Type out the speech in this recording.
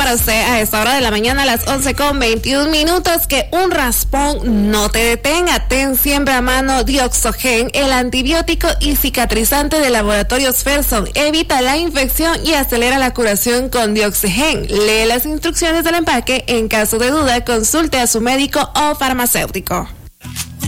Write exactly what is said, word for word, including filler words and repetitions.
para usted a esta hora de la mañana a las once con veintiún minutos. Que un raspón no te detenga. Ten siempre a mano Dioxogen, el antibiótico y cicatrizante de Laboratorios Ferson. Evita la infección y acelera la curación con Dioxogen. Lee las instrucciones del empaque. En caso de duda, consulte a su médico o farmacéutico.